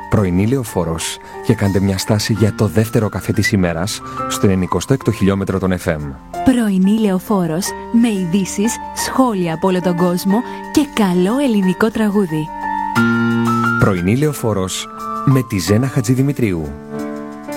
Πρωινή Λεωφόρος και κάντε μια στάση για το δεύτερο καφέ της ημέρας στο 96ο χιλιόμετρο των FM. Πρωινή Λεωφόρος με ειδήσεις, σχόλια από όλο τον κόσμο και καλό ελληνικό τραγούδι. Πρωινή Λεωφόρος με τη Ζένα Χατζηδημητρίου.